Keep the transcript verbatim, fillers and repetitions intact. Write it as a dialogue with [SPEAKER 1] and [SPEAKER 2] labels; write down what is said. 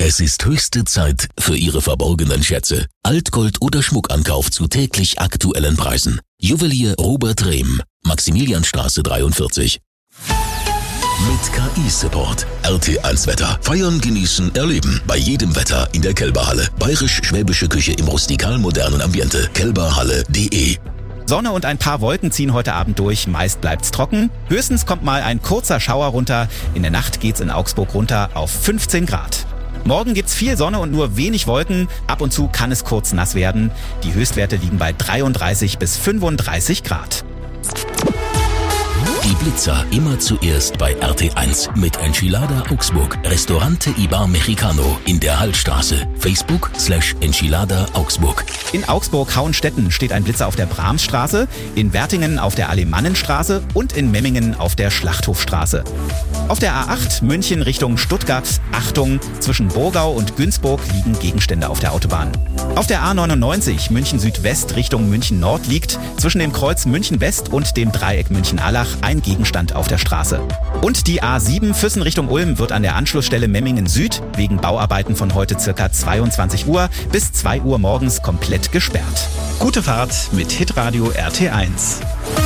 [SPEAKER 1] Es ist höchste Zeit für Ihre verborgenen Schätze. Altgold oder Schmuckankauf zu täglich aktuellen Preisen. Juwelier Robert Rehm, Maximilianstraße dreiundvierzig. Mit K I-Support. R T eins Wetter. Feiern, genießen, erleben. Bei jedem Wetter in der Kälberhalle. Bayerisch-schwäbische Küche im rustikal-modernen Ambiente. kälberhalle punkt de.
[SPEAKER 2] Sonne und ein paar Wolken ziehen heute Abend durch, meist bleibt's trocken. Höchstens kommt mal ein kurzer Schauer runter. In der Nacht geht's in Augsburg runter auf fünfzehn Grad. Morgen gibt's viel Sonne und nur wenig Wolken. Ab und zu kann es kurz nass werden. Die Höchstwerte liegen bei dreiunddreißig bis fünfunddreißig Grad.
[SPEAKER 1] Die Blitzer immer zuerst bei R T eins mit Enchilada Augsburg. Restaurante Ibar Mexicano in der Hallstraße. Facebook slash Enchilada Augsburg.
[SPEAKER 2] In Augsburg-Hauenstetten steht ein Blitzer auf der Brahmsstraße, in Wertingen auf der Alemannenstraße und in Memmingen auf der Schlachthofstraße. Auf der A acht München Richtung Stuttgart, Achtung, zwischen Burgau und Günzburg liegen Gegenstände auf der Autobahn. Auf der A neunundneunzig München Südwest Richtung München Nord liegt zwischen dem Kreuz München West und dem Dreieck München-Allach ein Gegenstand auf der Straße. Und die A sieben Füssen Richtung Ulm wird an der Anschlussstelle Memmingen Süd wegen Bauarbeiten von heute ca. zweiundzwanzig Uhr bis zwei Uhr morgens komplett gesperrt.
[SPEAKER 3] Gute Fahrt mit Hitradio R T eins.